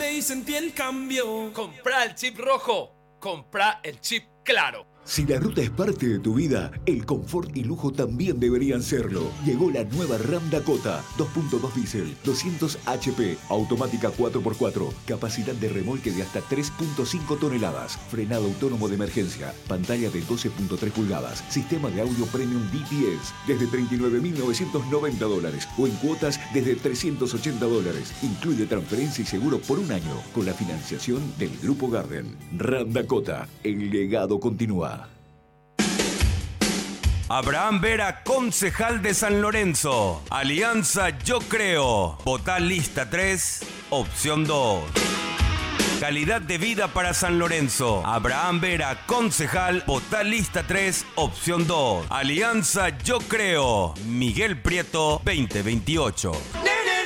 Andé y sentí el cambio. Comprá el chip rojo, comprá el chip claro. Si la ruta es parte de tu vida, el confort y lujo también deberían serlo. Llegó la nueva Ram Dakota, 2.2 diésel, 200 HP, automática 4x4, capacidad de remolque de hasta 3.5 toneladas, frenado autónomo de emergencia, pantalla de 12.3 pulgadas, sistema de audio premium DTS, desde $39.990 o en cuotas desde $380. Incluye transferencia y seguro por un año con la financiación del Grupo Garden. Ram Dakota, el legado continúa. Abraham Vera, concejal de San Lorenzo. Alianza Yo Creo. Votá lista 3, opción 2. Calidad de vida para San Lorenzo. Abraham Vera, concejal. Votá lista 3, opción 2. Alianza Yo Creo. Miguel Prieto, 2028.